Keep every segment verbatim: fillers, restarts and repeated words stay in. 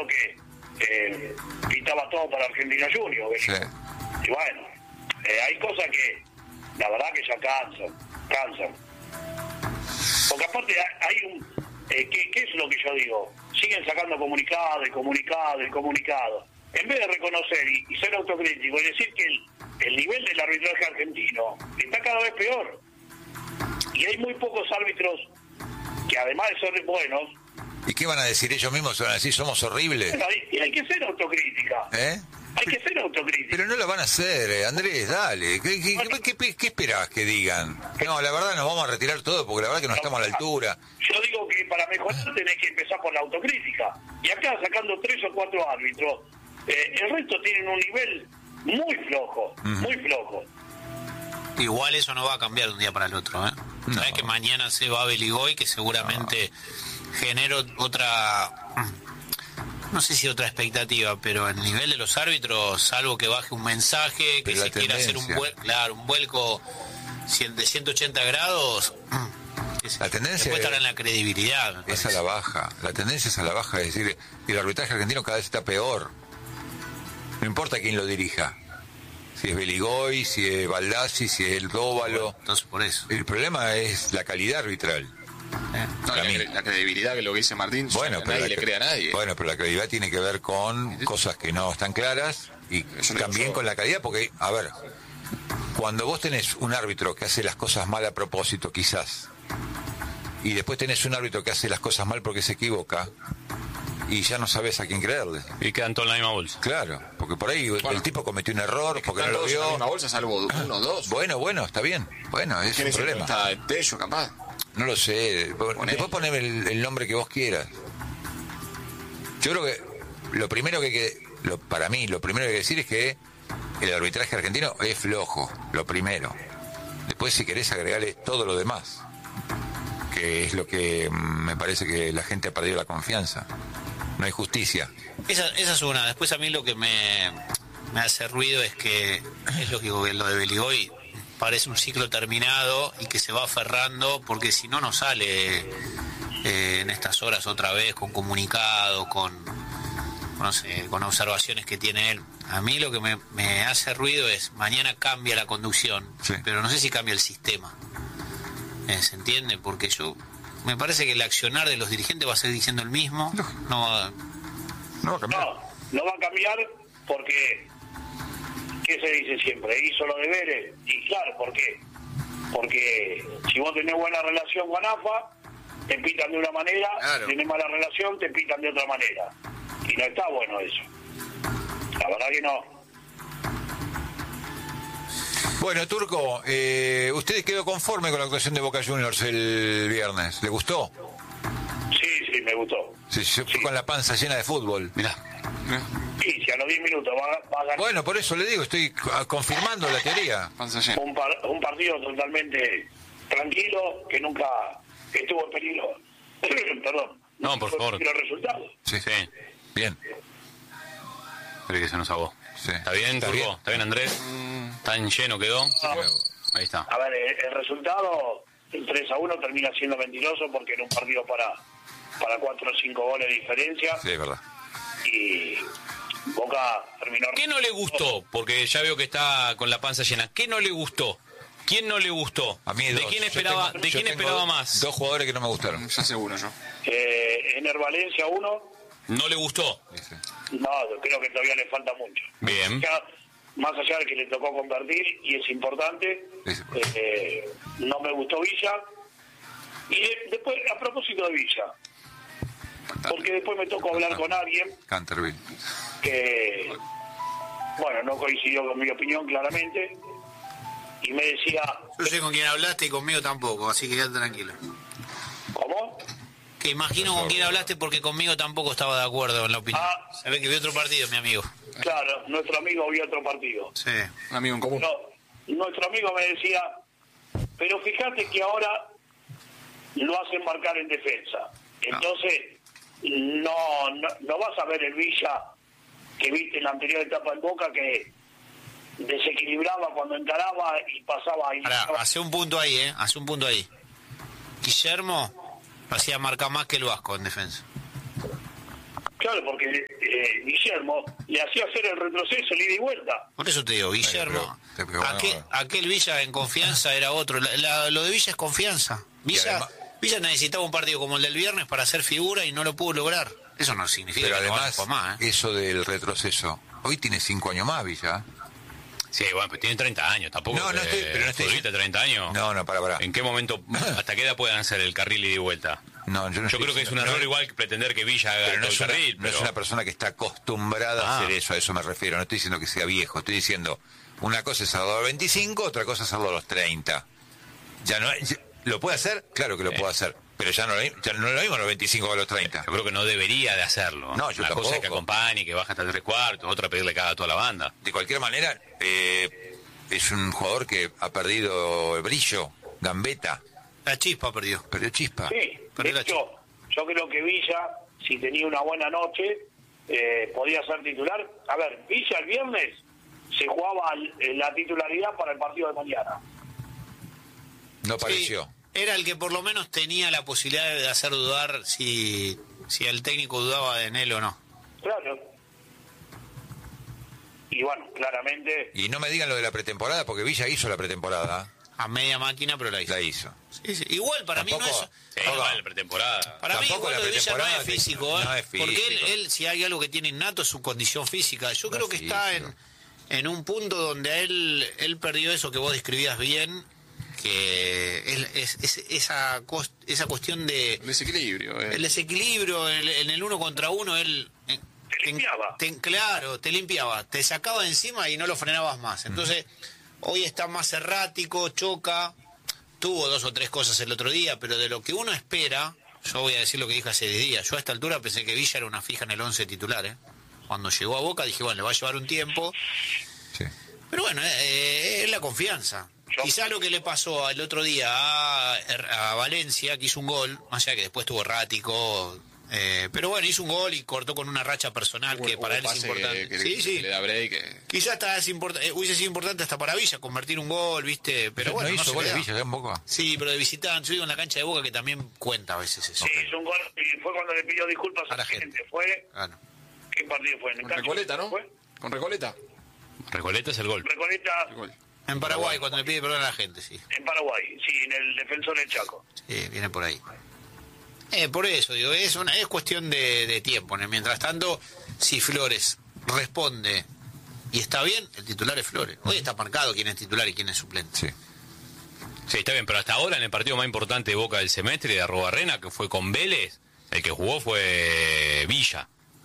que eh, pintaba todo para Argentino Junior. Sí. Y bueno, eh, hay cosas que la verdad que ya cansan, cansan. Porque aparte hay un... Eh, ¿qué, ¿Qué es lo que yo digo? Siguen sacando comunicado y comunicado y comunicado. En vez de reconocer y, y ser autocrítico y decir que el, el nivel del arbitraje argentino está cada vez peor. Y hay muy pocos árbitros que además de ser buenos... ¿Y qué van a decir ellos mismos? ¿Van a decir somos horribles? Hay, y hay que ser autocrítica. ¿Eh? Hay que ser autocrítica. Pero no lo van a hacer, eh, Andrés, dale. ¿Qué, qué, Bueno, qué, qué, qué esperás que digan? No, la verdad nos vamos a retirar todo porque la verdad que no estamos a la altura. Yo digo que para mejorar tenés que empezar por la autocrítica. Y acá sacando tres o cuatro árbitros, eh, el resto tienen un nivel muy flojo, uh-huh. muy flojo. Igual eso no va a cambiar de un día para el otro, ¿eh? No. Sabés que mañana se va a Beligoy, que seguramente no. genera otra... No sé si otra expectativa, pero el nivel de los árbitros, salvo que baje un mensaje, que se quiera hacer un vuelco, claro, un vuelco de ciento ochenta grados, la tendencia después estará en la credibilidad. Es a la baja, la tendencia es a la baja, es decir, el arbitraje argentino cada vez está peor. No importa quién lo dirija, si es Beligoy, si es Baldassi, si es el Dóvalo. Bueno, entonces por eso. El problema es la calidad arbitral. Eh, no, la, la credibilidad, que lo que dice Martín, bueno, nadie la, le cree a nadie. Bueno, pero la credibilidad tiene que ver con cosas que no están claras y Eso también no con la calidad, porque, a ver, cuando vos tenés un árbitro que hace las cosas mal a propósito, quizás, y después tenés un árbitro que hace las cosas mal porque se equivoca, y ya no sabes a quién creerle. Y quedan todos en la misma bolsa. Claro, porque por ahí bueno, el tipo cometió un error, es que porque no lo vio. En la misma bolsa, salvo uno o dos. Bueno, bueno, está bien. Bueno, es un problema. Está Tello, capaz. No lo sé. Poné. Después poneme el, el nombre que vos quieras. Yo creo que lo primero que hay que, lo, para mí, lo primero que hay que decir es que el arbitraje argentino es flojo, lo primero. Después, si querés, agregarle todo lo demás, que es lo que me parece que la gente ha perdido la confianza. No hay justicia. Esa, esa es una. Después a mí lo que me, me hace ruido es que es lógico que lo de Beligoy parece un ciclo terminado y que se va aferrando, porque si no, no sale eh, en estas horas otra vez con comunicado, con, no sé, con observaciones que tiene él. A mí lo que me, me hace ruido es, mañana cambia la conducción, sí. pero no sé si cambia el sistema. Eh, ¿Se entiende? Porque yo... Me parece que el accionar de los dirigentes va a seguir diciendo el mismo. No, no, va, no va a cambiar. No, no va a cambiar porque, ¿qué se dice siempre? Hizo los deberes. Y claro, ¿por qué? Porque si vos tenés buena relación con A F A, te pitan de una manera, claro. Si tenés mala relación, te pitan de otra manera. Y no está bueno eso. La verdad que no. Bueno, Turco, eh, ¿usted quedó conforme con la actuación de Boca Juniors el viernes? ¿Le gustó? Sí, sí, me gustó. Sí, yo fui sí. con la panza llena de fútbol. Mirá. Sí, si a los diez minutos va, va a ganar. Bueno, por eso le digo, estoy confirmando la teoría. Panza llena. Un, par, un partido totalmente tranquilo, que nunca estuvo en peligro. Perdón. No, por favor. Los resultados. Sí, sí. Bien. Espera que se nos ahogó. Sí. ¿Está bien, ¿Está Turco? bien? ¿Está bien, Andrés? ¿Tan lleno quedó? Ah, Ahí está. A ver, el, el resultado, el tres a uno termina siendo mentiroso porque era un partido para para cuatro o cinco goles de diferencia. Sí, es verdad. Y Boca terminó... ¿Qué no le gustó? Porque ya veo que está con la panza llena. ¿Qué no le gustó? ¿Quién no le gustó? A mí ¿De dos. quién Yo esperaba, tengo, ¿de quién esperaba más? Dos jugadores que no me gustaron. Ya seguro yo. Eh, Ener Valencia, uno. ¿No le gustó? Sí, sí. No, creo que todavía le falta mucho. Bien. Ya, más allá de que le tocó convertir, y es importante, Sí, sí. eh, no me gustó Villa. Y de, después, a propósito de Villa, porque después me tocó hablar con alguien Canterville. que, bueno, no coincidió con mi opinión claramente, y me decía... Yo sé con quién hablaste y conmigo tampoco, así que quédate tranquilo. ¿Cómo? Que imagino con quién hablaste porque conmigo tampoco estaba de acuerdo en la opinión. Ah. Se ve que vi otro partido, mi amigo. Claro, nuestro amigo vio otro partido. Sí. Un amigo en común. No, nuestro amigo me decía, pero fíjate que ahora lo hacen marcar en defensa. Entonces, no, no, no vas a ver el Villa que viste en la anterior etapa en Boca, que desequilibraba cuando encaraba y pasaba ahí. Ahora, hace un punto ahí, ¿eh? Hace un punto ahí. Guillermo hacía marcar más que el Vasco en defensa. Claro, porque eh, Guillermo le hacía hacer el retroceso, el ida y vuelta. Por eso te digo, Guillermo, Pero- pero bueno, aquel, aquel Villa en confianza era otro. La- la- lo de Villa es confianza. Villa, además- Villa necesitaba un partido como el del viernes para hacer figura y no lo pudo lograr. Eso no significa Pero que no además, vaya a jugar más, ¿eh? eso del retroceso, hoy tiene cinco años más, Villa. Sí, bueno, pero tiene treinta años, tampoco. No, no estoy- pero no estoy- futbolista, treinta años. No, no, para, para. ¿En qué momento, hasta qué edad pueden hacer el carril y de vuelta? No, yo no Yo estoy creo que es un diciendo- error no, igual que pretender que Villa haga Pero no todo es, el una, carril. no es pero- una persona que está acostumbrada Ah. a hacer eso, a eso me refiero. No estoy diciendo que sea viejo, estoy diciendo, una cosa es hacerlo a los veinticinco, otra cosa es hacerlo a los treinta. Ya no, ya- ¿Lo puede hacer? Claro que lo Sí. puede hacer, pero ya no lo, ya no lo mismo a los veinticinco que a los treinta. Yo creo que no debería de hacerlo. No, yo Una cosa es que tampoco. acompañe, que baja hasta el tres cuartos, otra pedirle que haga toda la banda. De cualquier manera, eh, es un jugador que ha perdido el brillo, gambeta, La chispa perdió. perdió chispa. Sí, Pero de la hecho, yo creo que Villa, si tenía una buena noche, eh, podía ser titular. A ver, Villa el viernes se jugaba el- la titularidad para el partido de mañana. No pareció. Sí, era el que por lo menos tenía la posibilidad de hacer dudar si, si el técnico dudaba en él o no. Claro. Y bueno, claramente, Y no me digan lo de la pretemporada, porque Villa hizo la pretemporada. A media máquina, pero la hizo. La hizo. Sí, sí. Igual para mí no Tampoco- es... Sí, Tampoco- igual, la pretemporada. Para mí Tampoco igual la lo de Villa no pretemporada es te- físico, ¿eh? no es Porque él, físico. él, si hay algo que tiene innato, es su condición física. Yo No creo es que está en, físico. en un punto donde a él, él perdió eso que vos describías bien, que es, es- es- esa, cos- esa cuestión de... El desequilibrio. eh. El desequilibrio, el- en el uno contra uno, él... eh, Te limpiaba. te- claro, te limpiaba, te sacaba de encima y no lo frenabas más. Entonces, hoy está más errático, choca, tuvo dos o tres cosas el otro día, pero de lo que uno espera, yo voy a decir lo que dije hace diez días, yo a esta altura pensé que Villa era una fija en el once titular, ¿eh? Cuando llegó a Boca dije, bueno, le va a llevar un tiempo, Sí. pero bueno, eh, es la confianza. Yo- Quizá lo que le pasó el otro día a, a Valencia, que hizo un gol, más allá que después estuvo errático, eh, pero bueno, hizo un gol y cortó con una racha personal que Hubo para él es pase importante. que- que- sí, que sí. le da break. eh. Quizá hasta es import- eh, hubiese sido importante hasta para Villa convertir un gol, ¿viste? Pero bueno, no no hizo se goles le da. Villa acá en Boca. Sí, pero de visitante, yo digo en la cancha de Boca que también cuenta a veces eso. sí, hizo un gol y fue cuando le pidió disculpas A a la la gente. gente. Fue, Claro. ¿qué partido fue? ¿En el Con Cacho? Recoleta, ¿no? ¿Fue? Con Recoleta. Recoleta es el gol. Recoleta El gol. En Paraguay, cuando le pide perdón a la gente, sí. en Paraguay, sí, en el Defensor del Chaco. Sí, viene por ahí. Eh, por eso, digo, es una es cuestión de, de tiempo. ¿no? Mientras tanto, si Flores responde y está bien, el titular es Flores. Hoy está marcado quién es titular y quién es suplente. Sí. Sí, está bien, pero hasta ahora en el partido más importante de Boca del semestre de Arrobarrena, que fue con Vélez, el que jugó fue Villa.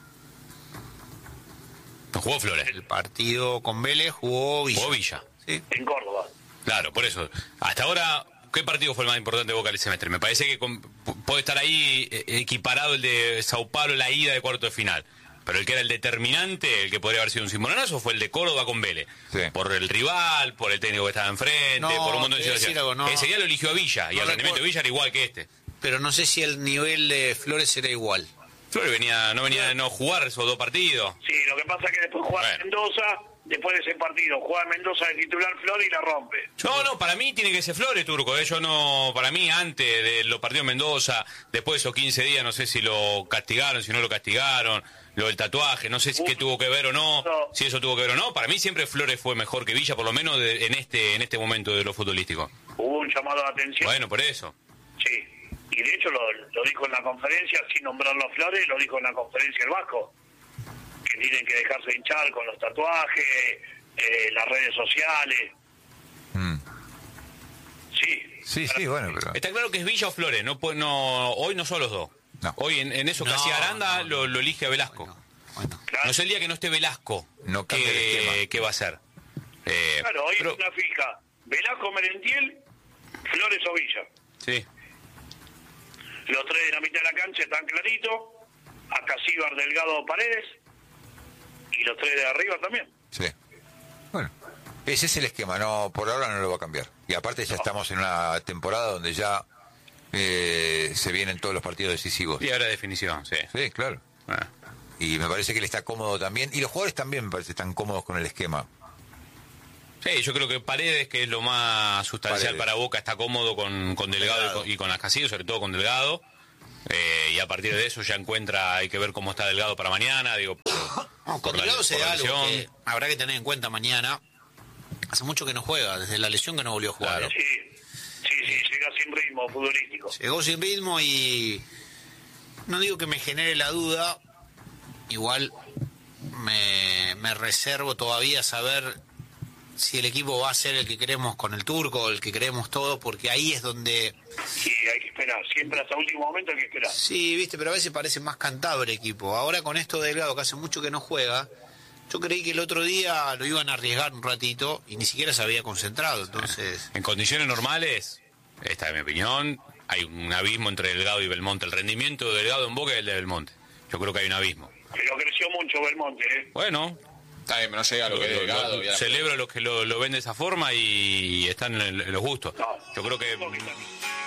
No jugó Flores, El partido con Vélez jugó Villa. jugó Villa. Sí. En Córdoba. Claro, por eso. Hasta ahora, ¿qué partido fue el más importante de Boca del semestre? Me parece que con- puede estar ahí eh, equiparado el de Sao Paulo, la ida de cuarto de final. Pero el que era el determinante, el que podría haber sido un simononazo, fue el de Córdoba con Vélez. Sí. Por el rival, por el técnico que estaba enfrente, No, por un montón de te voy a decir situaciones. algo, no. Ese día lo eligió a Villa, y No el rendimiento recuerdo. de Villa era igual que este. Pero no sé si el nivel de Flores era igual. Flores venía, no venía de no jugar esos dos partidos. Sí, lo que pasa es que después juega Bueno. Mendoza, después de ese partido, juega Mendoza de titular Flores y la rompe. No, no, para mí tiene que ser Flores, Turco. Yo no, para mí, antes de los partidos en Mendoza, después de esos quince días, no sé si lo castigaron, si no lo castigaron, lo del tatuaje, no sé si qué tuvo que ver o no, No. si eso tuvo que ver o no. Para mí siempre Flores fue mejor que Villa, por lo menos de- en este en este momento de lo futbolístico. Hubo un llamado de atención. Bueno, por eso. Sí, y de hecho lo, lo dijo en la conferencia, sin nombrarlo a Flores, lo dijo en la conferencia el Vasco, que tienen que dejarse hinchar con los tatuajes, eh, las redes sociales. Mm. Sí. Sí, sí, bueno, pero... Está claro que es Villa o Flores, no, puede- no hoy no son los dos. No. Hoy en, en eso que No, hacía Aranda no, no. Lo, lo elige a Velasco. Bueno, bueno. Claro, No sé el día que no esté Velasco, No cambia el ¿qué, esquema. qué va a hacer? Eh, claro, hoy pero- es una fija. Velasco, Merentiel, Flores o Villa. sí. Los tres de la mitad de la cancha están claritos. Acá Cibar, Delgado, Paredes. Y los tres de arriba también. Sí. Bueno, ese es el esquema, no, por ahora no lo va a cambiar. Y aparte ya estamos en una temporada donde ya eh, se vienen todos los partidos decisivos. Y ahora definición, sí. Sí, claro. Ah. Y me parece que él está cómodo también. Y los jugadores también me parece que están cómodos con el esquema. Sí, yo creo que Paredes, que es lo más sustancial Paredes. para Boca, está cómodo con, con Delgado, Delgado. y con, y con las Casillas, sobre todo con Delgado. Eh, y a partir de eso ya encuentra, hay que ver cómo está Delgado para mañana, digo, No, con Delgado se da algo que habrá que tener en cuenta mañana. Hace mucho que no juega, desde la lesión que no volvió a jugar. Claro. Sí, sí, sí, llega sin ritmo futbolístico. Llegó sin ritmo y no digo que me genere la duda, igual me, me reservo todavía saber si el equipo va a ser el que queremos con el turco, el que queremos todos, porque ahí es donde... Sí, hay que esperar, siempre hasta último momento hay que esperar. Sí, viste, pero a veces parece más cantable el equipo. Ahora con esto de Delgado, que hace mucho que no juega, yo creí que el otro día lo iban a arriesgar un ratito y ni siquiera se había concentrado, entonces... En condiciones normales, esta es mi opinión, hay un abismo entre Delgado y Belmonte. El rendimiento de Delgado en Boca y el de Belmonte. Yo creo que hay un abismo. Pero creció mucho Belmonte, ¿eh? Bueno, Está bien, pero no llega a lo que es lo- Delgado. lo- y a la- celebro a los que lo, lo ven de esa forma y están en, en los gustos. No, Yo creo que... porque también-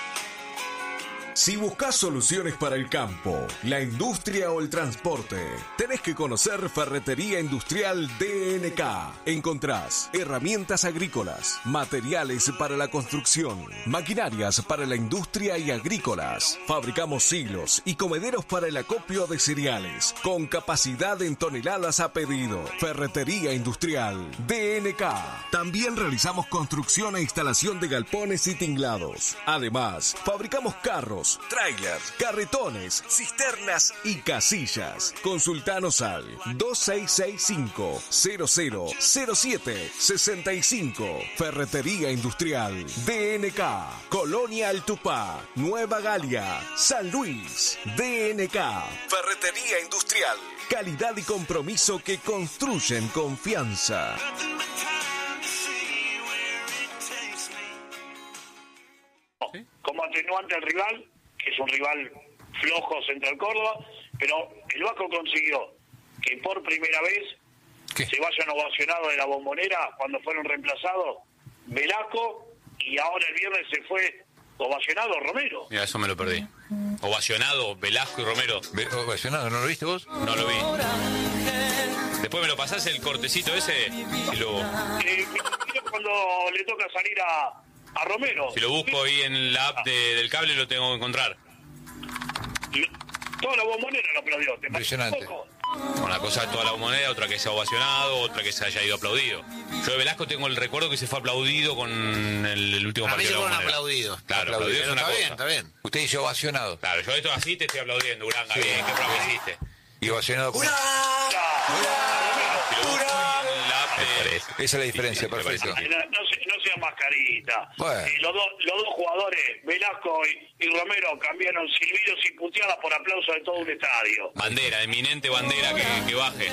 Si buscas soluciones para el campo, la industria o el transporte, tenés que conocer Ferretería Industrial D N K. Encontrás herramientas agrícolas, materiales para la construcción, maquinarias para la industria y agrícolas. Fabricamos silos y comederos para el acopio de cereales, con capacidad en toneladas a pedido. Ferretería Industrial D N K. También realizamos construcción e instalación de galpones y tinglados. Además, fabricamos carros, trailers, carretones, cisternas y casillas. Consultanos al dos seis seis cinco, cero cero cero siete seis cinco. Ferretería Industrial D N K. Colonia Altupá, Nueva Galia, San Luis. D N K. Ferretería Industrial. Calidad y compromiso que construyen confianza. Como atenuante al rival, que es un rival flojo Central Córdoba, pero el Vasco consiguió que por primera vez ¿Qué? se vayan ovacionados de la Bombonera cuando fueron reemplazados Velasco, y ahora el viernes se fue ovacionado Romero. Mira, eso me lo perdí. Ovacionado, Velasco y Romero. Ve- ovacionado, ¿no lo viste vos? No lo vi. Después me lo pasás el cortecito ese y lo, Eh, cuando le toca salir a, a Romero. si lo busco ahí en la app de- del cable lo tengo que encontrar. Toda la Bombonera lo aplaudió. ¿Te parece Impresionante. poco? Una cosa de toda la moneda, otra que se ha ovacionado, otra que se haya ido aplaudido. Yo de Velasco tengo el recuerdo que se fue aplaudido con el, el último A mí se partido de la fueron Bombonera. aplaudidos. Claro, Aplaudido. aplaudido es Pero una está cosa. bien, está bien. Usted dice ovacionado. Claro, yo esto así te estoy aplaudiendo, Uranga. Sí. Bien, qué programa hiciste. Y ovacionado con... Si lo busco en la app de- Esa es la diferencia, Me parece. perfecto. Ay, No, no, se- no sea mascarita. Bueno. Eh, los, dos, los dos jugadores, Velasco y, y Romero, cambiaron silbidos y puteadas por aplauso de todo un estadio. Bandera, eminente bandera que, que baje.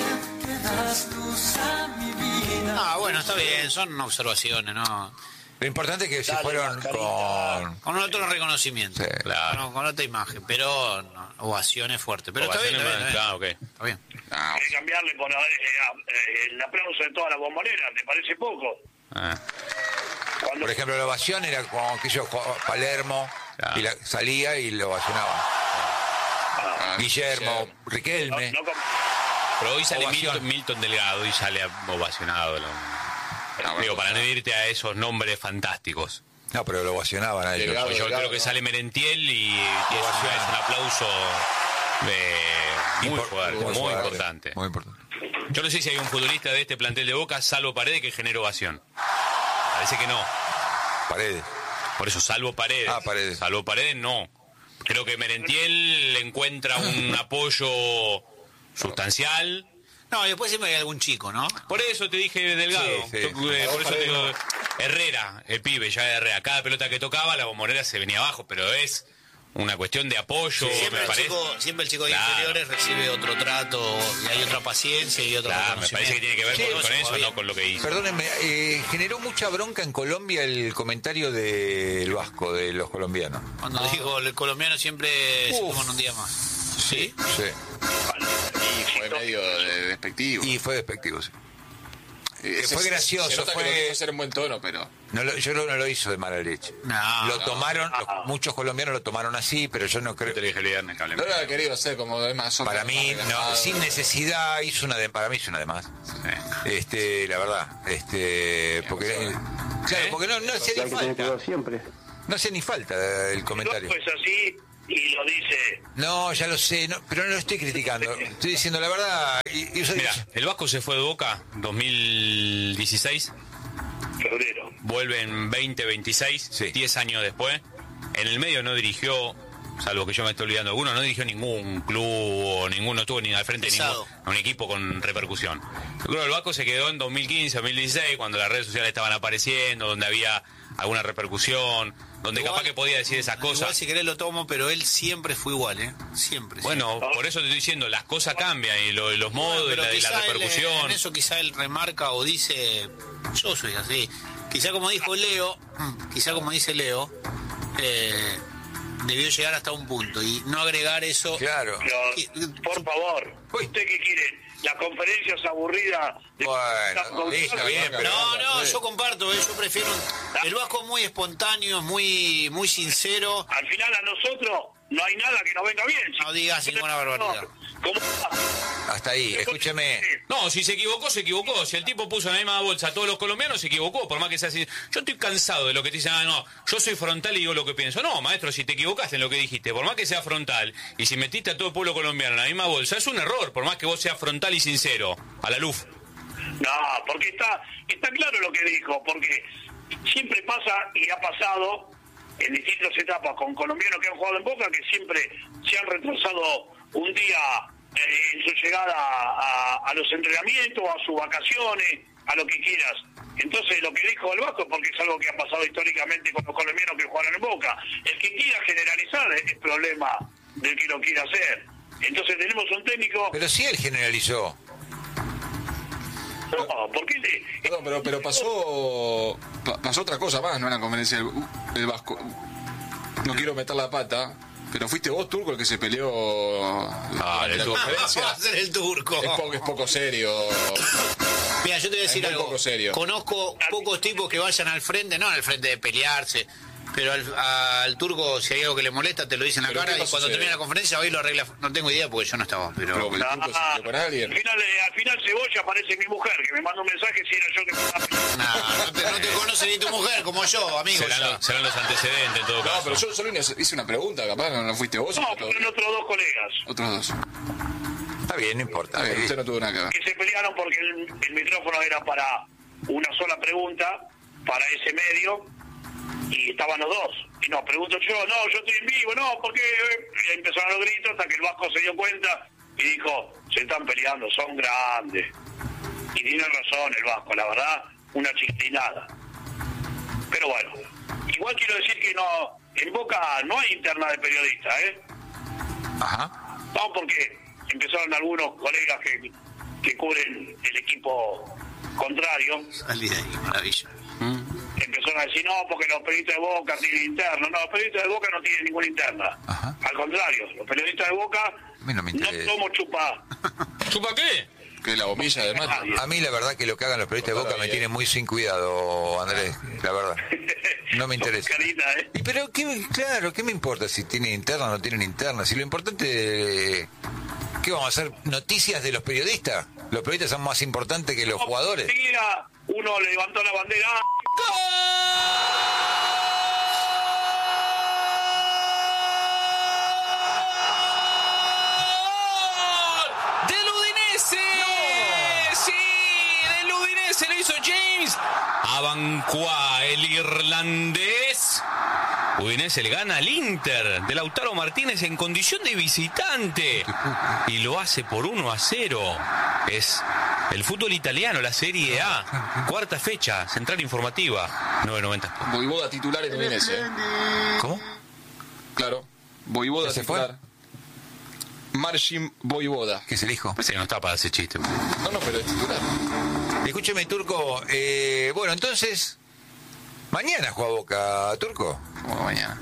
Ah, bueno, está bien, son observaciones, ¿no? Lo importante es que se fueron con... Con otro reconocimiento. Sí, claro. Con, con otra imagen, pero no, ovaciones fuertes. Pero está bien, está bien, está bien. Claro, ok. Está bien. No, Hay que cambiarle por eh, eh, el aplauso de toda la Bombonera, ¿te parece poco? Ah, Cuando Por ejemplo, la ovación era como que yo jugaba Palermo Claro. y la, salía y lo ovacionaban. ah, Guillermo, no, Riquelme. no com- pero hoy sale Ovación. Milton, Milton Delgado y sale ovacionado. lo- no, Digo, para no no. irte a esos nombres fantásticos. No, pero lo ovacionaban a ellos. Delgado. Yo Delgado, creo que ¿no? sale Merentiel y, y es, una- es un aplauso de- muy Impor- fuerte, muy, fuerte, importante. Muy importante. Yo no sé si hay un futbolista de este plantel de Boca, salvo Paredes, que genere ovación. Parece que no. Paredes. Por eso, salvo Paredes. Ah, Paredes. Salvo Paredes, no. Creo que Merentiel le encuentra un apoyo sustancial. No, y después siempre hay algún chico, ¿no? Por eso te dije Delgado. Sí, sí. Yo, eh, por eso te digo, Herrera, el pibe, ya Herrera. Cada pelota que tocaba, la Bombonera se venía abajo, pero es una cuestión de apoyo, Siempre me el, parece. chico, siempre el chico de Claro. inferiores recibe otro trato y hay otra paciencia y otro Claro, me parece que tiene que ver Sí, con, con eso eso, va bien. no con lo que hizo. Perdónenme, eh, generó mucha bronca en Colombia el comentario del Vasco, de los colombianos. Cuando digo el colombiano siempre se Uf. toman un día más. ¿Sí? Sí. Y fue medio de- despectivo. Y fue despectivo, sí. Eh, fue se- gracioso, se nota fue- que lo quiso hacer en buen tono, pero... No lo- yo creo que no lo hizo de mala leche. No, lo no. tomaron, los- muchos colombianos lo tomaron así, pero yo no creo. Te lo dije el viernes, No cable. lo había querido hacer como de más... Para más mí, no, relajado. sin necesidad, hizo una de, para mí hizo una de más. Este, la verdad, este, porque, claro, ¿Eh? porque no, no hacía ni falta. siempre. No hacía ni falta el El comentario. Vasco es así y lo dice. No, ya lo sé, no, pero no lo estoy criticando. Estoy diciendo la verdad. Y, y soy... Mira, el Vasco se fue de Boca dos mil dieciséis, Febrero. vuelve en veinte veintiséis, Sí. diez años después. En el medio no dirigió, salvo que yo me estoy olvidando alguno, no dirigió ningún club o ninguno, estuvo ni al frente de ningún un equipo con repercusión. Yo creo que el Vasco se quedó en dos mil quince, dos mil dieciséis, cuando las redes sociales estaban apareciendo, donde había alguna repercusión, donde Igual, capaz que podía decir esas Igual cosas. si querés lo tomo, pero él siempre fue igual, ¿eh? Siempre. Bueno, por eso te estoy diciendo, las cosas cambian y lo- los modos Bueno, y pero la, y la quizá él, repercusión. en eso quizá él remarca o dice, yo soy así. Quizá como dijo Leo, quizá como dice Leo, eh, debió llegar hasta un punto y no agregar eso. Claro. Pero, por favor, ¿usted qué quiere? ¿Las conferencias aburridas? De... Bueno, sí, está bien, pero- No, no, yo comparto, eh, yo prefiero... El Vasco es muy espontáneo, es muy, muy sincero. Al final a nosotros no hay nada que nos venga bien. No digas ninguna barbaridad. ¿Cómo? Hasta ahí, escúcheme. No, si se equivocó, se equivocó. Si el tipo puso en la misma bolsa a todos los colombianos, se equivocó, por más que sea así. Yo estoy cansado de lo que te dicen, ah, no, yo soy frontal y digo lo que pienso. No, maestro, si te equivocaste en lo que dijiste, por más que sea frontal, y si metiste a todo el pueblo colombiano en la misma bolsa, es un error, por más que vos seas frontal y sincero. A la luz. No, porque está, está claro lo que dijo, porque siempre pasa y ha pasado en distintas etapas con colombianos que han jugado en Boca, que siempre se han retrasado un día eh, en su llegada a, a los entrenamientos, a sus vacaciones, a lo que quieras. Entonces lo que dijo el Vasco, porque es algo que ha pasado históricamente con los colombianos que juegan en Boca. El que quiera generalizar es el problema del que lo quiera hacer. Entonces tenemos un técnico... Pero sí él generalizó. No, ¿por qué le- Perdón, pero, pero pasó pa- pasó otra cosa más, ¿no? En la conferencia del, del Vasco. No quiero meter la pata, pero fuiste vos, Turco, el que se peleó Ah, en el la Turco. Va conferencia. a ser el turco. Es poco, es poco serio. Mira, yo te voy a decir Es muy algo. poco serio. Conozco pocos tipos que vayan al frente, no al frente de pelearse, pero al, al turco, si hay algo que le molesta, te lo dice en la ¿Pero cara qué y pasó, cuando sí? termina la conferencia, hoy lo arregla. No tengo idea porque yo no estaba, pero. Pero el Ah, Turco se peleó con alguien. Al final, eh, al final Cebolla aparece mi mujer, que me manda un mensaje si era yo que me estaba peleando. Nah, no, te, no te conoce ni tu mujer, como yo, amigo. Serán, ya. los, serán los antecedentes en todo No, caso. pero yo solo hice una pregunta, capaz no, no fuiste vos. No, sino todo- fueron otros dos colegas otros dos. Está bien, no importa. Está bien, usted no tuvo nada que ver. que se pelearon porque el, el micrófono era para una sola pregunta, para ese medio, y estaban los dos. Y no, pregunto yo, no, yo estoy en vivo, no, ¿por qué? Y empezaron los gritos hasta que el Vasco se dio cuenta y dijo, se están peleando, son grandes. Y tiene razón el Vasco, la verdad, una chiquitinada. Pero bueno, igual quiero decir que no, en Boca no hay interna de periodistas, ¿eh? Ajá. No, porque empezaron algunos colegas que, que cubren el equipo contrario, Salí de ahí, maravilla. empezaron a decir, no, porque los periodistas de Boca tienen interno. No, los periodistas de Boca no tienen ninguna interna. Ajá. Al contrario, los periodistas de Boca A mí no me no interesa. somos chupa. ¿Chupa qué? Que la bombilla, además. A mí la verdad que lo que hagan los periodistas de Boca me tiene muy sin cuidado, Andrés, la verdad. No me interesa. Carita, ¿eh? Y pero, ¿qué, claro, ¿qué me importa si tienen interna o no tienen interna? Si lo importante... eh, ¿Qué vamos a hacer? ¿Noticias de los periodistas? ¿Los periodistas son más importantes que los jugadores? Enseguida uno levantó la bandera. ¡Del Udinese! ¡Sí! ¡Del Udinese lo hizo James! Abancuá, el irlandés. Udinese le gana al Inter de Lautaro Martínez en condición de visitante. Y lo hace por uno a cero. Es el fútbol italiano, la Serie A. Cuarta fecha, central informativa. nueve noventa. Voivoda titular en Udinese. ¿Cómo? Claro. Voivoda ¿Ya se fue? titular. Marcin Voivoda. ¿Qué es el hijo? Parece que no está para ese chiste. No, no, pero es titular. Escúcheme, Turco. Eh, bueno, entonces... Mañana juega Boca, Turco. Como mañana.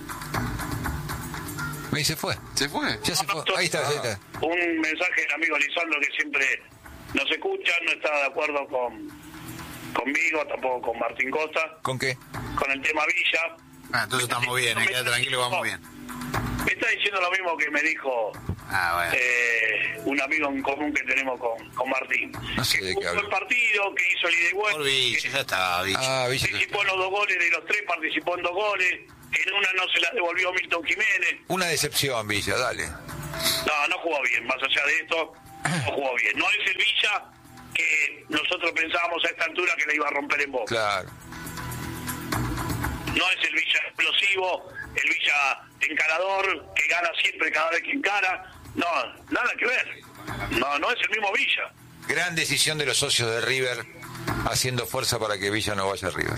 Me dice fue. ¿Se fue? Ya se fue. Ahí está, ahí está. Un mensaje del amigo Lisandro que siempre nos escucha, no está de acuerdo con conmigo, tampoco con Martín Costa, ¿Con qué? con el tema Villa. Ah, entonces estamos bien, eh, queda tranquilo, vamos bien. Me está diciendo lo mismo que me dijo Ah, bueno. eh, un amigo en común que tenemos con, con Martín. No sé que de qué jugó habla. el partido, que hizo el ida y vuelta, Por bicho, ya está, bicho. Ah, Villa. participó en los dos goles, de los tres participó en dos goles, En una no se la devolvió Milton Jiménez. Una decepción, Villa, dale. No, no jugó bien. Más allá de esto, no jugó bien. No es el Villa que nosotros pensábamos a esta altura que le iba a romper en Boca. Claro. No es el Villa explosivo, el Villa encarador, que gana siempre cada vez que encara. No, nada que ver. No, no es el mismo Villa. Gran decisión de los socios de River, haciendo fuerza para que Villa no vaya a River.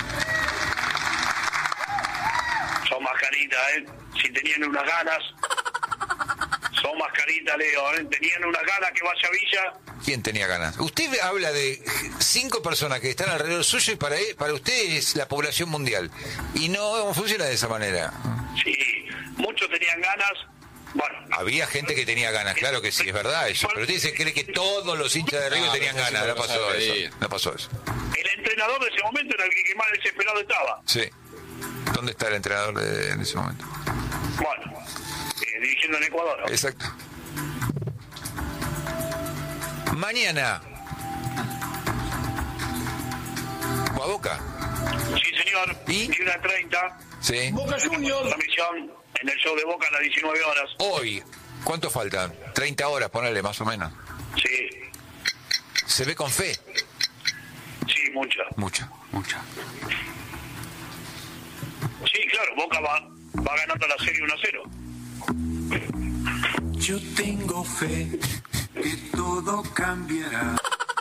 Son mascaritas, ¿eh? Si tenían unas ganas, son mascaritas, Leo, ¿eh? Tenían unas ganas que vaya a Villa. ¿Quién tenía ganas? Usted habla de cinco personas que están alrededor suyo y para, para usted es la población mundial. Y no funciona de esa manera. Sí, muchos tenían ganas. Bueno, había gente que tenía ganas, claro que sí, es verdad eso. Pero usted se cree que todos los hinchas de River no, tenían ganas. No pasó eso. No pasó eso. El entrenador de ese momento era el que más desesperado estaba. Sí. ¿Dónde está el entrenador de, en ese momento? Bueno, eh, dirigiendo en Ecuador, ¿no? Exacto. Mañana. ¿A Boca? Sí, señor. ¿Y? una treinta. Sí. Boca Juniors. Transmisión en el show de Boca a las diecinueve horas. Hoy. ¿Cuánto faltan? treinta horas, ponele, más o menos. Sí. ¿Se ve con fe? Sí, mucha. Mucha. Mucha. Sí, claro, Boca va, va ganando la serie uno a cero. Yo tengo fe que todo cambiará,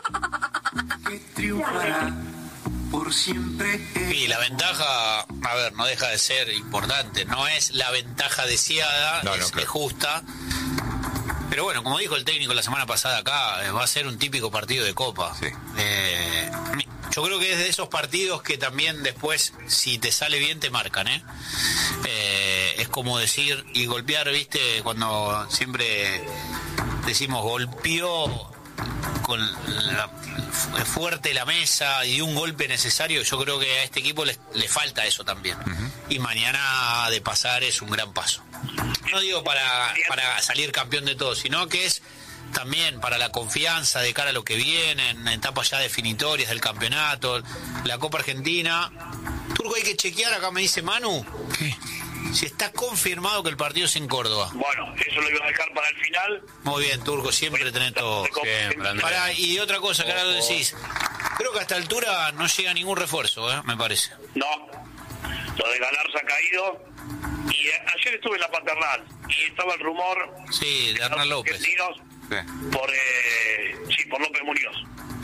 que triunfará por siempre. Y la ventaja, a ver, no deja de ser importante. No es la ventaja deseada, no, es, no, claro. es justa. Pero bueno, como dijo el técnico la semana pasada acá, eh, va a ser un típico partido de Copa. Sí. Eh, yo creo que es de esos partidos que también después, si te sale bien, te marcan, ¿eh? Eh, es como decir y golpear, ¿viste? Cuando siempre decimos golpeó con la, fuerte la mesa y un golpe necesario, yo creo que a este equipo le, le falta eso también. Uh-huh. Y mañana de pasar es un gran paso. No digo para, para salir campeón de todo, sino que es también para la confianza de cara a lo que viene, en etapas ya definitorias del campeonato, la Copa Argentina. Turco, hay que chequear, acá me dice Manu, ¿qué? Si está confirmado que el partido es en Córdoba. Bueno, eso lo iba a dejar para el final. Muy bien, Turco, siempre tenés todo. Siempre, Pará, y otra cosa que ahora lo decís, creo que a esta altura no llega ningún refuerzo, ¿eh? Me parece. No, lo de Galarza ha caído. Y ayer estuve en la paternal y estaba el rumor. Sí, de Hernán López. Sí. Por, eh, sí, por López Muñoz.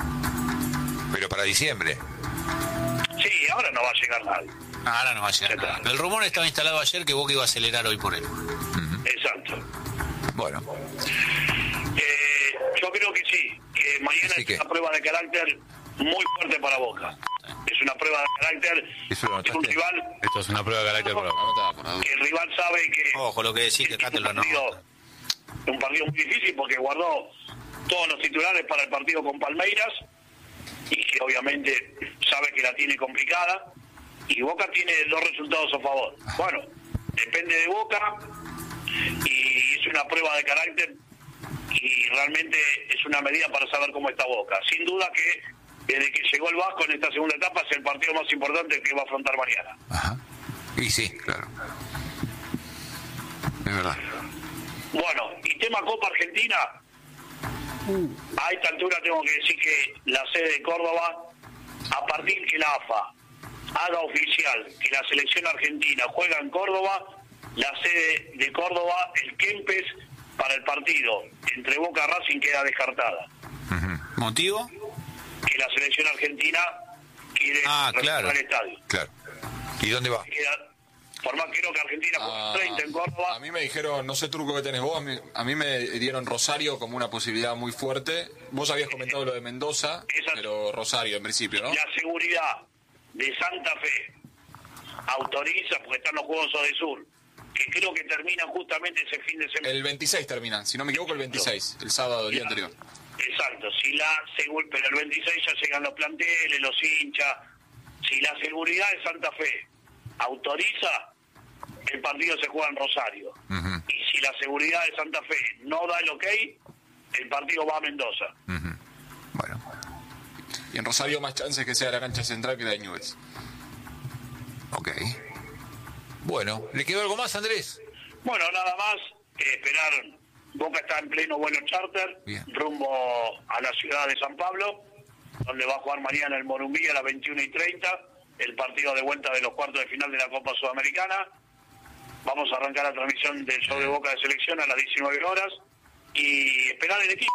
Pero para diciembre. Sí, ahora no va a llegar nadie. Ahora no va a llegar nada. El rumor estaba instalado ayer que Boca iba a acelerar hoy por él. Uh-huh. Exacto. Bueno. Eh, yo creo que sí, que mañana Así es que... una prueba de carácter muy fuerte para Boca. Es una prueba de carácter. Eso lo es un rival. Esto es una prueba de carácter para Boca. Que el rival sabe que. Ojo, lo que decís, que acá te lo anota. Un partido muy difícil porque guardó todos los titulares para el partido con Palmeiras y que obviamente sabe que la tiene complicada. Y Boca tiene dos resultados a favor. Bueno, depende de Boca y es una prueba de carácter y realmente es una medida para saber cómo está Boca. Sin duda que desde que llegó el Vasco en esta segunda etapa es el partido más importante que va a afrontar mañana. Ajá. Y sí, claro. Es verdad. Bueno, y tema Copa Argentina, a esta altura tengo que decir que la sede de Córdoba, a partir que la A F A haga oficial que la selección argentina juega en Córdoba, la sede de Córdoba, el Kempes, para el partido entre Boca y Racing queda descartada. Uh-huh. ¿Motivo? Que la selección argentina quiere ah, claro. el estadio. Claro. ¿Y dónde va? Queda, por más que creo que Argentina ah, treinta en Córdoba. A mí me dijeron, no sé Turco que tenés vos, a mí, a mí me dieron Rosario como una posibilidad muy fuerte. Vos habías comentado lo de Mendoza, Esa, pero Rosario en principio, ¿no? La seguridad de Santa Fe autoriza, porque están los Juegos de Sur, que creo que terminan justamente ese fin de semana. El veintiséis terminan, si no me equivoco el veintiséis, el sábado del día anterior. Exacto, si la pero el veintiséis ya llegan los planteles, los hinchas. Si la seguridad de Santa Fe autoriza, el partido se juega en Rosario. Uh-huh. Y si la seguridad de Santa Fe no da el ok, el partido va a Mendoza. Uh-huh. Bueno. Y en Rosario más chances que sea la cancha central que la de Newell's. Ok. Bueno, ¿le quedó algo más, Andrés? Bueno, nada más que esperar. Boca está en pleno vuelo charter, Bien. rumbo a la ciudad de San Pablo, donde va a jugar mañana el Morumbí a las veintiuna y treinta, el partido de vuelta de los cuartos de final de la Copa Sudamericana. Vamos a arrancar la transmisión del show de Boca de selección a las diecinueve horas y esperar el equipo.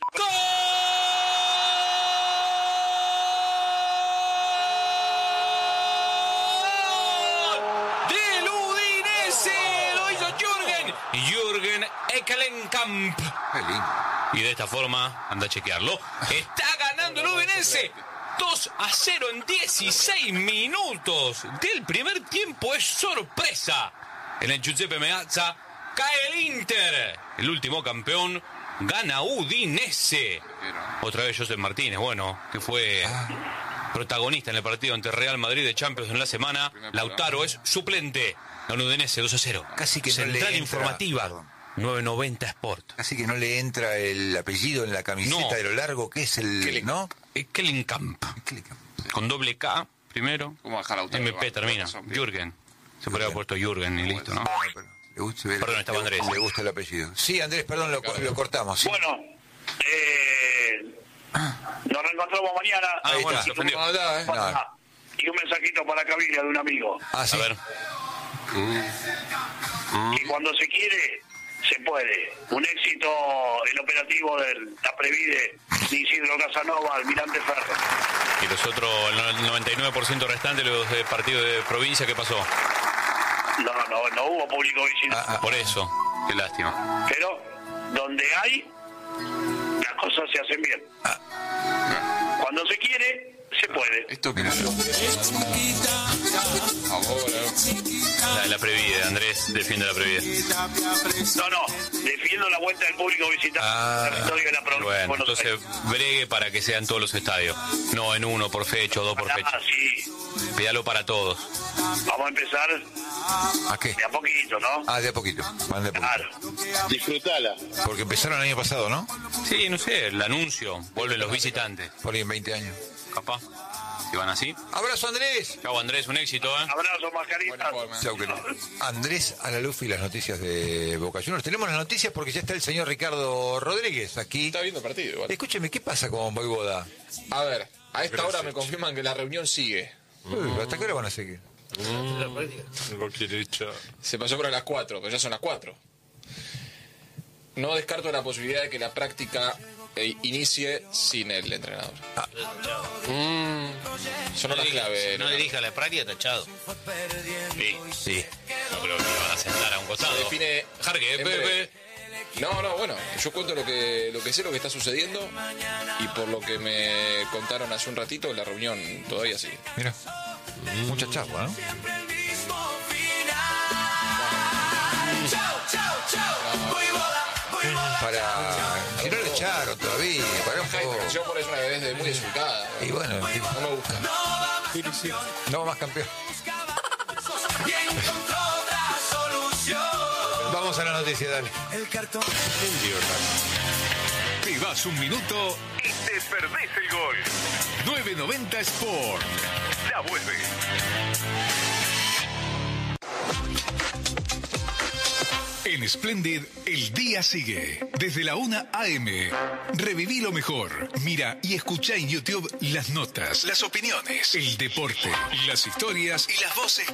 ¡Del Udinese! ¡Lo hizo Jürgen! Jürgen Ekkelenkamp. Qué lindo. Y de esta forma, anda a chequearlo, está ganando el Udinese dos a cero en dieciséis minutos del primer tiempo. Es sorpresa. En el Giuseppe Meazza cae el Inter. El último campeón gana Udinese. Otra vez Josep Martínez, bueno, que fue protagonista en el partido ante Real Madrid de Champions en la semana. Lautaro es suplente. Gana Udinese dos a cero. Casi que no Central le entra, informativa. perdón. nueve noventa Sport. Así que no le entra el apellido en la camiseta No. de lo largo que es el... Kellen- ¿No? Ekkelenkamp. Clica. Con doble K primero. ¿Cómo bajar Lautaro? M P termina. Razón, bien. Jürgen. Se podría haber puesto Jürgen y listo, ¿no? Bueno, pero le gusta, le- Perdón, estaba le- Andrés. Le gusta el apellido. Sí, Andrés, perdón, lo, lo cortamos. ¿sí? Bueno, eh, nos reencontramos mañana. Ah, Ahí bueno, está. se ofendió. No, da, eh. Ah, y un mensajito para Cabilia de un amigo. Ah, sí. A ver. Que cuando se quiere, se puede. Un éxito el operativo de la Previde de Isidro Casanova, Almirante Ferro. Y los otros, el noventa y nueve por ciento restante, los de partidos de provincia, ¿qué pasó? No, no, no hubo público visitante. Ah, ah. Por eso. Qué lástima. Pero donde hay, las cosas se hacen bien. Cuando se quiere, se puede. Esto que no ahora. La, la Previde, Andrés defiende la Previde. No, no, defiendo la vuelta del público visitante Ah, al territorio de la provincia de Bueno, Buenos entonces Aires. bregue para que sean todos los estadios. No en uno por fecha o dos por fecha. Ah, sí, Pídalo para todos. vamos a empezar ¿A qué? de a poquito, ¿no? Ah, de a poquito. Van de a poquito. Claro. Disfrutala. Porque empezaron el año pasado, ¿no? Sí, no sé, el anuncio. Vuelven los visitantes. Por ahí en veinte años. Capaz. Si van así. Abrazo, Andrés. Chau, Andrés, un éxito, ¿eh? Abrazo, mascarita. Chau, querido. Andrés Alalufi, las noticias de Boca Juniors. Tenemos las noticias porque ya está el señor Ricardo Rodríguez aquí. Está viendo el partido igual. Escúcheme, ¿qué pasa con Voivoda? A ver, a esta hora me confirman que la reunión sigue. Uy, ¿hasta qué hora van a seguir? Se pasó por las cuatro, pero ya son las cuatro. No descarto la posibilidad de que la práctica eh, inicie sin el entrenador. Mm, son horas clave. No ¿no? dirija la práctica, tachado. Sí. Sí. No creo que lo van a sentar a un costado. Se define Jarque, en Pepe. breve. No, no, bueno, yo cuento lo que, lo que sé, lo que está sucediendo, y por lo que me contaron hace un ratito, la reunión todavía sigue. Mira. Mucha charla, ¿no? Para... Si no le echaron todavía, para un poco. Yo por eso una vez de muy desubicada. Y bueno, No me gusta. no más campeón. Vamos a la noticia, dale. Te vas un minuto y te perdés el gol. nueve noventa Sport. Ya vuelve. En Splendid, el día sigue. Desde la una a eme. Reviví lo mejor. Mira y escucha en YouTube las notas, las opiniones, el deporte, las historias y las voces